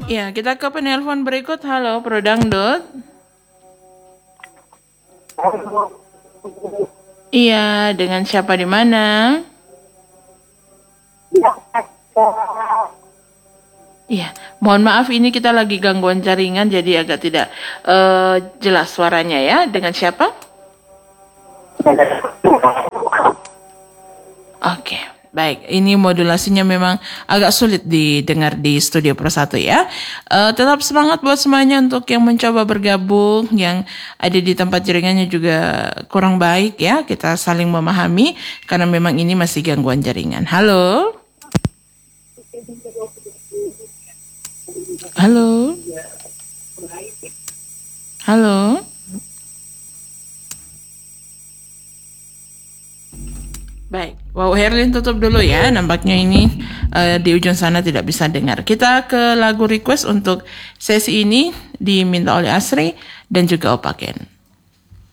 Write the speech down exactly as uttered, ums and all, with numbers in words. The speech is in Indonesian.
Iya, kita ke penelpon berikut. Halo, Pro Dangdut. Iya, dengan siapa di mana? Iya, mohon maaf ini kita lagi gangguan jaringan jadi agak tidak uh, jelas suaranya ya. Dengan siapa? Oke, baik. Ini modulasinya memang agak sulit didengar di Studio Pro satu ya. Uh, tetap semangat buat semuanya untuk yang mencoba bergabung, yang ada di tempat jaringannya juga kurang baik ya. Kita saling memahami karena memang ini masih gangguan jaringan. Halo? Halo? Halo? Baik, wow Herlin tutup dulu ya. Nampaknya ini uh, di ujung sana tidak bisa dengar. Kita ke lagu request untuk sesi ini diminta oleh Asri dan juga Opaken.